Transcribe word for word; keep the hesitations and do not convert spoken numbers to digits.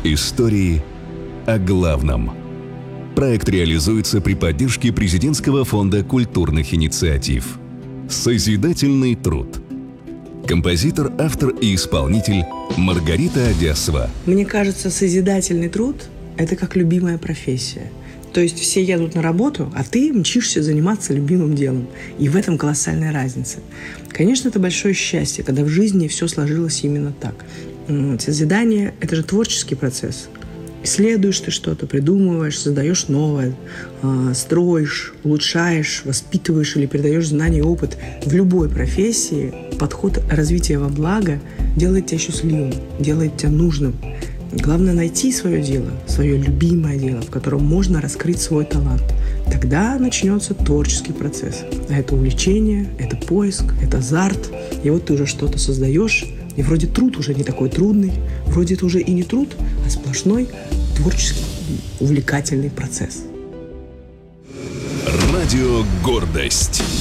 Истории о главном. Проект реализуется при поддержке Президентского фонда культурных инициатив. Созидательный труд. Композитор, автор и исполнитель Маргарита Одесова. Мне кажется, созидательный труд – это как любимая профессия. То есть все едут на работу, а ты мчишься заниматься любимым делом. И в этом колоссальная разница. Конечно, это большое счастье, когда в жизни все сложилось именно так. Созидание – это же творческий процесс. Исследуешь ты что-то, придумываешь, создаешь новое, строишь, улучшаешь, воспитываешь или передаешь знания и опыт. В любой профессии подход развития во благо делает тебя счастливым, делает тебя нужным. Главное найти свое дело, свое любимое дело, в котором можно раскрыть свой талант. Тогда начнется творческий процесс. А это увлечение, это поиск, это азарт. И вот ты уже что-то создаешь, и вроде труд уже не такой трудный, вроде это уже и не труд, а сплошной творческий, увлекательный процесс. Радио «Гордость».